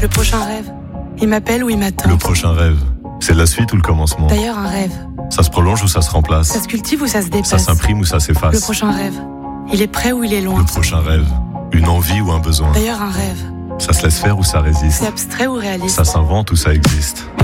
Le prochain rêve, il m'appelle ou il m'attend. Le prochain rêve, c'est la suite ou le commencement? D'ailleurs, un rêve, Ça se prolonge ou ça se remplace? ça se cultive ou ça se Ça dépasse? s'imprime ou ça Le s'efface? prochain rêve, il est près ou il est loin? Le prochain rêve, une envie ou un besoin? D'ailleurs, un rêve, Ça se laisse faire ou ça résiste? c'est abstrait ou réaliste? Ça s'invente ou ça existe?